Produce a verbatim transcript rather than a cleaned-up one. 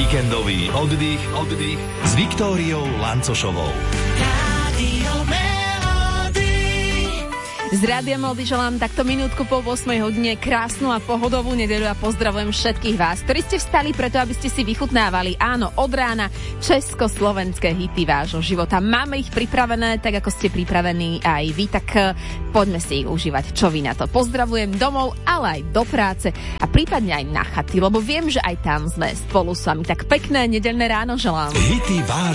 Víkendový oddych, oddych s Viktóriou Lancošovou. Z Rádia Melody želám takto minútku po ôsmej hodine krásnu a pohodovú nedeľu a pozdravujem všetkých vás, ktorí ste vstali preto, aby ste si vychutnávali, áno, od rána československé hity vášho života. Máme ich pripravené, tak ako ste pripravení aj vy, tak poďme si ich užívať. Čo vy na to? Pozdravujem domov, ale aj do práce a prípadne aj na chaty, lebo viem, že aj tam sme spolu s vami. Tak pekné nedeľné ráno želám. Hity vášho